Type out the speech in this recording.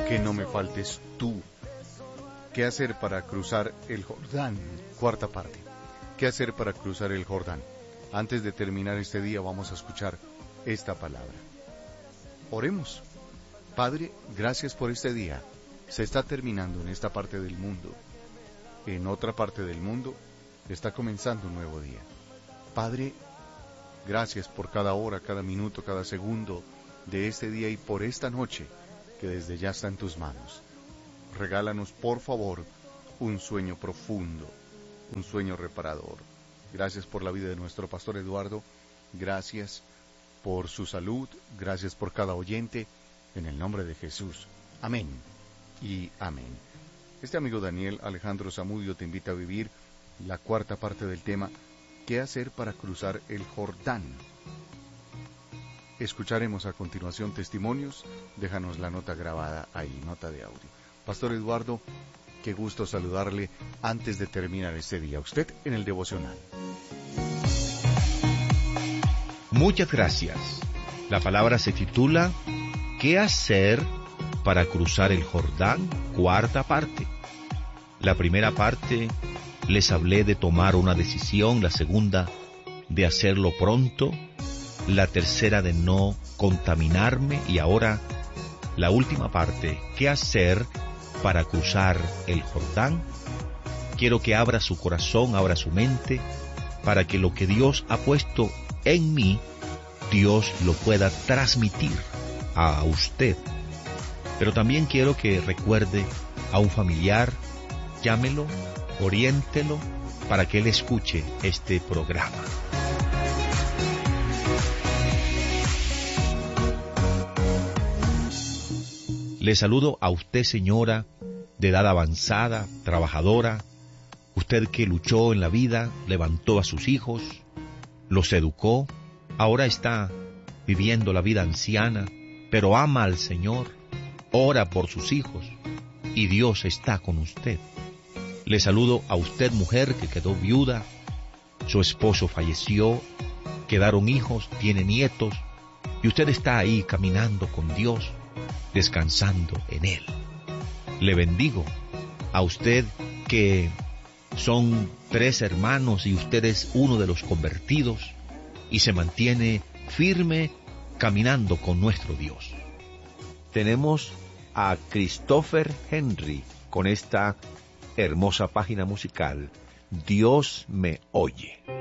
que no me faltes tú. ¿Qué hacer para cruzar el Jordán? Cuarta parte. ¿Qué hacer para cruzar el Jordán? Antes de terminar este día vamos a escuchar esta palabra. Oremos. Padre, gracias por este día. Se está terminando en esta parte del mundo. En otra parte del mundo está comenzando un nuevo día. Padre, gracias por cada hora, cada minuto, cada segundo de este día y por esta noche que desde ya está en tus manos. Regálanos, por favor, un sueño profundo, un sueño reparador. Gracias por la vida de nuestro pastor Eduardo. Gracias por su salud. Gracias por cada oyente. En el nombre de Jesús. Amén y amén. Este amigo Daniel Alejandro Zamudio te invita a vivir la cuarta parte del tema ¿qué hacer para cruzar el Jordán? Escucharemos a continuación testimonios. Déjanos la nota grabada ahí, nota de audio. Pastor Eduardo, qué gusto saludarle antes de terminar este día. Usted en el devocional. Muchas gracias. La palabra se titula ¿qué hacer para cruzar el Jordán? Cuarta parte. La primera parte les hablé de tomar una decisión, la segunda de hacerlo pronto, la tercera de no contaminarme y ahora la última parte, ¿qué hacer para cruzar el Jordán? Quiero que abra su corazón, abra su mente, para que lo que Dios ha puesto en mí, Dios lo pueda transmitir a usted. Pero también quiero que recuerde a un familiar, llámelo, oriéntelo, para que él escuche este programa. Le saludo a usted, señora, de edad avanzada, trabajadora, usted que luchó en la vida, levantó a sus hijos, los educó, ahora está viviendo la vida anciana, pero ama al Señor, ora por sus hijos, y Dios está con usted. Le saludo a usted, mujer, que quedó viuda, su esposo falleció, quedaron hijos, tiene nietos, y usted está ahí caminando con Dios, descansando en Él. Le bendigo a usted que son 3 hermanos y usted es uno de los convertidos y se mantiene firme caminando con nuestro Dios. Tenemos a Christopher Henry con esta hermosa página musical, Dios me oye.